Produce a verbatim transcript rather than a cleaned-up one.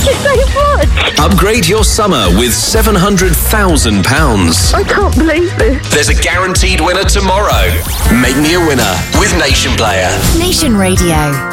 you so much. Upgrade your summer with seven hundred thousand pounds. I can't believe this. There's a guaranteed winner tomorrow. Make me a winner with Nation Player. Nation Radio.